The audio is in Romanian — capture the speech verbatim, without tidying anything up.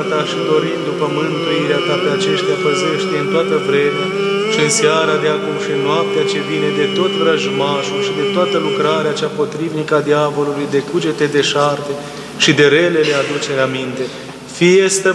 Ta și dorind după mântuirea Ta pe aceștia, păzește în toată vremea și în seara de acum și în noaptea ce vine de tot vrăjmașul și de toată lucrarea cea potrivnică a diavolului, de cugete deșarte și de relele aducere aminte. Fie